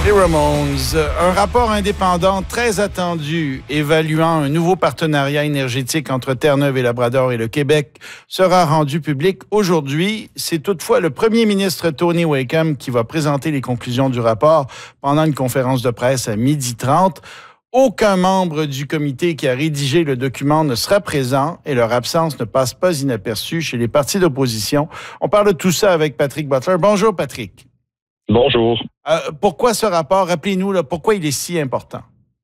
Les Ramones, un rapport indépendant très attendu évaluant un nouveau partenariat énergétique entre Terre-Neuve et Labrador et le Québec sera rendu public aujourd'hui. C'est toutefois le premier ministre Tony Wakeham qui va présenter les conclusions du rapport pendant une conférence de presse à 12h30. Aucun membre du comité qui a rédigé le document ne sera présent et leur absence ne passe pas inaperçue chez les partis d'opposition. On parle de tout ça avec Patrick Butler. Bonjour Patrick. Bonjour. Pourquoi ce rapport? Rappelez-nous, pourquoi il est si important?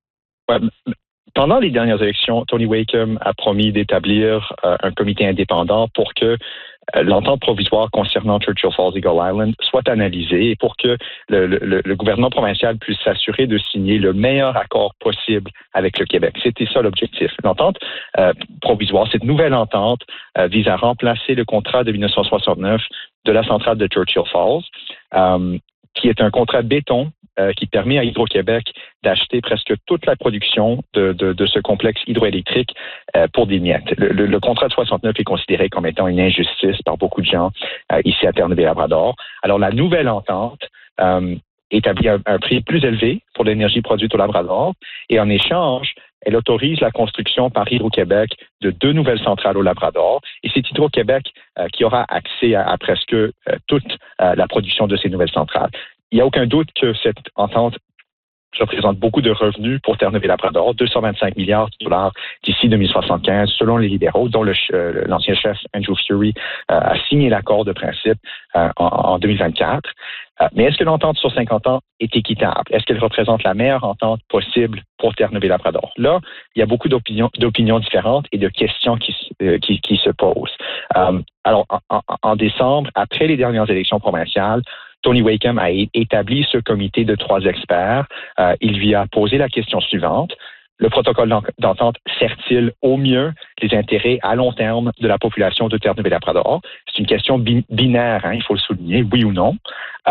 Pendant les dernières élections, Tony Wakeham a promis d'établir un comité indépendant pour que l'entente provisoire concernant Churchill Falls Eagle Island soit analysée et pour que le gouvernement provincial puisse s'assurer de signer le meilleur accord possible avec le Québec. C'était ça l'objectif. L'entente provisoire, cette nouvelle entente vise à remplacer le contrat de 1969 de la centrale de Churchill Falls, qui est un contrat béton qui permet à Hydro-Québec d'acheter presque toute la production de ce complexe hydroélectrique pour des miettes. Le contrat de 69 est considéré comme étant une injustice par beaucoup de gens ici à Terre-Neuve et Labrador. Alors, la nouvelle entente établit un prix plus élevé pour l'énergie produite au Labrador et en échange, elle autorise la construction par Hydro-Québec de 2 nouvelles centrales au Labrador. Et c'est Hydro-Québec qui aura accès à presque toute la production de ces nouvelles centrales. Il n'y a aucun doute que cette entente représente beaucoup de revenus pour Terre-Neuve et Labrador, 225 milliards de dollars d'ici 2075, selon les libéraux, dont l'ancien chef Andrew Furey a signé l'accord de principe en 2024. Mais est-ce que l'entente sur 50 ans est équitable? Est-ce qu'elle représente la meilleure entente possible pour Terre-Neuve et Labrador? Là, il y a beaucoup d'opinions différentes et de questions qui se posent. Alors, en décembre, après les dernières élections provinciales, Tony Wakeham a établi ce comité de 3 experts. Il lui a posé la question suivante. Le protocole d'entente sert-il au mieux les intérêts à long terme de la population de Terre-Neuve et Labrador? C'est une question binaire, il faut le souligner, oui ou non.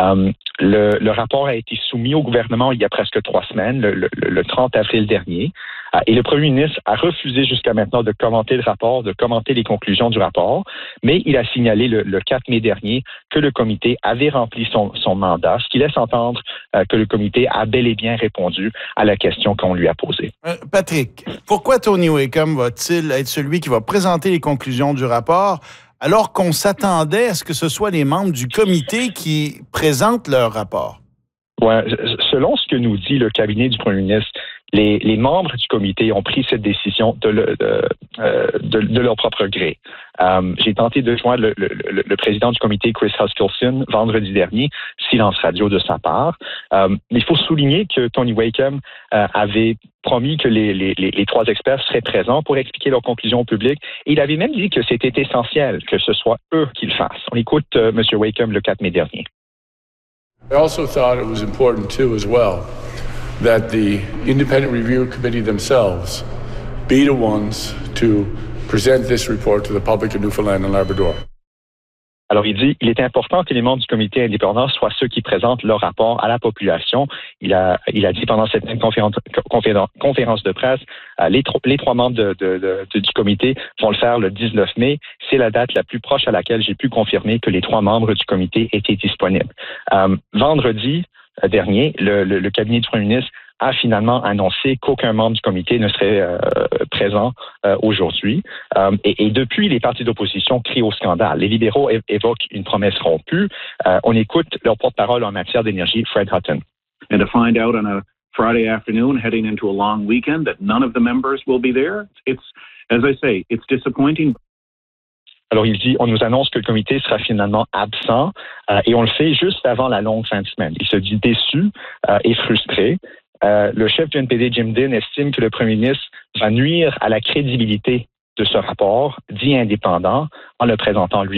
Le rapport a été soumis au gouvernement il y a presque 3 semaines, le 30 avril dernier. Et le premier ministre a refusé jusqu'à maintenant de commenter le rapport, de commenter les conclusions du rapport, mais il a signalé le 4 mai dernier que le comité avait rempli son mandat, ce qui laisse entendre que le comité a bel et bien répondu à la question qu'on lui a posée. Patrick, pourquoi Tony Wakeham va-t-il être celui qui va présenter les conclusions du rapport alors qu'on s'attendait à ce que ce soit les membres du comité qui présentent leur rapport? Ouais, selon ce que nous dit le cabinet du premier ministre, les membres du comité ont pris cette décision de leur propre gré. J'ai tenté de joindre le président du comité, Chris Huskilson, vendredi dernier, silence radio de sa part. Mais il faut souligner que Tony Wakeham avait promis que les 3 experts seraient présents pour expliquer leurs conclusions au public. Et il avait même dit que c'était essentiel que ce soit eux qui le fassent. On écoute M. Wakeham le 4 mai dernier. I also thought it was important, too, as well, that the independent review committee themselves be the ones to present this report to the public of Newfoundland and Labrador. Alors, il dit, il est important que les membres du comité indépendant soient ceux qui présentent leur rapport à la population. Il a dit pendant cette même conférence de presse, les 3 membres du comité vont le faire le 19 mai. C'est la date la plus proche à laquelle j'ai pu confirmer que les 3 membres du comité étaient disponibles. Vendredi dernier, le cabinet du premier ministre a finalement annoncé qu'aucun membre du comité ne serait présent aujourd'hui. Et depuis, les partis d'opposition crient au scandale. Les libéraux évoquent une promesse rompue. On écoute leur porte-parole en matière d'énergie, Fred Hutton. And to find out on a Friday afternoon heading into a long weekend that none of the members will be there, it's, as I say, it's disappointing. Alors, il dit, on nous annonce que le comité sera finalement absent et on le fait juste avant la longue fin de semaine. Il se dit déçu et frustré. Le chef du NPD, Jim Dinn, estime que le premier ministre va nuire à la crédibilité de ce rapport dit indépendant en le présentant lui